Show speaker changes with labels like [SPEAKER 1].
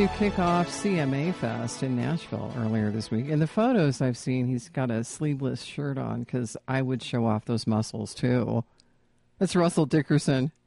[SPEAKER 1] To kick off CMA Fest in Nashville earlier this week. In the photos I've seen, he's got a sleeveless shirt on because I would show off those muscles too. That's Russell Dickerson.